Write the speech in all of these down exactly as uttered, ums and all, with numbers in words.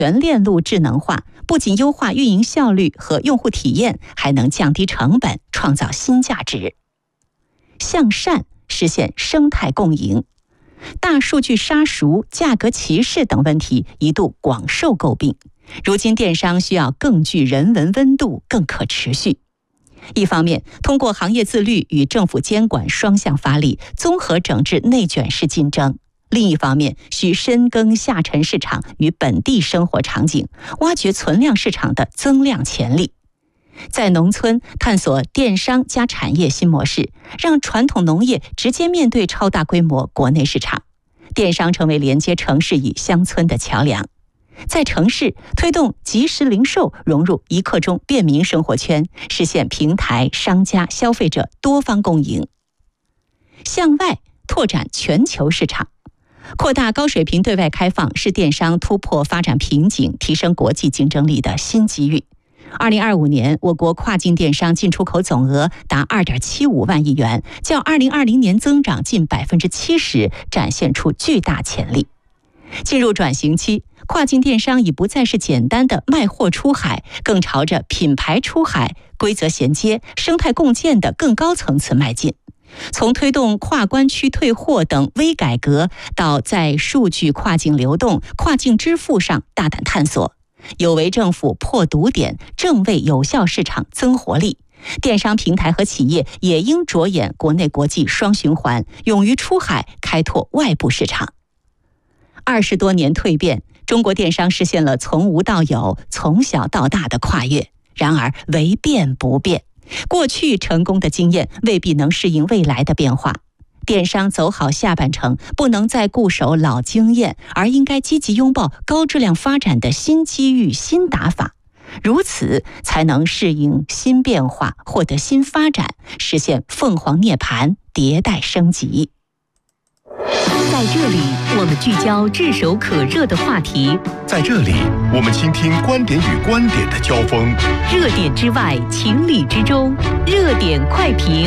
全链路智能化，不仅优化运营效率和用户体验，还能降低成本，创造新价值。向善，实现生态共赢。大数据杀熟、价格歧视等问题一度广受诟病，如今电商需要更具人文温度，更可持续。一方面，通过行业自律与政府监管双向发力，综合整治内卷式竞争；另一方面，需深耕下沉市场与本地生活场景，挖掘存量市场的增量潜力。在农村探索电商加产业新模式，让传统农业直接面对超大规模国内市场，电商成为连接城市与乡村的桥梁。在城市推动即时零售融入一刻钟便民生活圈，实现平台、商家、消费者多方共赢。向外拓展全球市场，扩大高水平对外开放是电商突破发展瓶颈、提升国际竞争力的新机遇。二零二五年，我国跨境电商进出口总额达二点七五万亿元，较二零二零年增长近百分之七十，展现出巨大潜力。进入转型期，跨境电商已不再是简单的卖货出海，更朝着品牌出海、规则衔接、生态共建的更高层次迈进。从推动跨关区退货等微改革，到在数据跨境流动、跨境支付上大胆探索，有为政府破堵点，正为有效市场增活力。电商平台和企业也应着眼国内国际双循环，勇于出海，开拓外部市场。二十多年蜕变，中国电商实现了从无到有、从小到大的跨越。然而，唯变不变，过去成功的经验未必能适应未来的变化。电商走好下半程，不能再固守老经验，而应该积极拥抱高质量发展的新机遇、新打法。如此才能适应新变化，获得新发展，实现凤凰涅槃，迭代升级。 在这里，我们聚焦炙手可热的话题； 在这里，我们倾听观点与观点的交锋。 热点之外，情理之中，热点快评。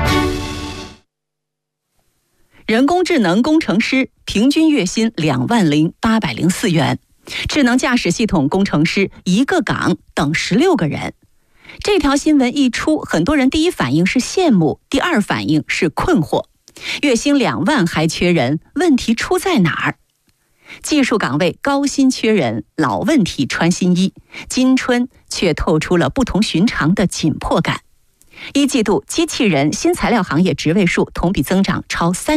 人工智能工程师平均月薪两万零八百零四元，智能驾驶系统工程师一个岗等十六个人。这条新闻一出，很多人第一反应是羡慕，第二反应是困惑。月薪两万还缺人，问题出在哪儿？技术岗位高薪缺人，老问题穿新衣，今春却透出了不同寻常的紧迫感。一季度，机器人新材料行业职位数同比增长超三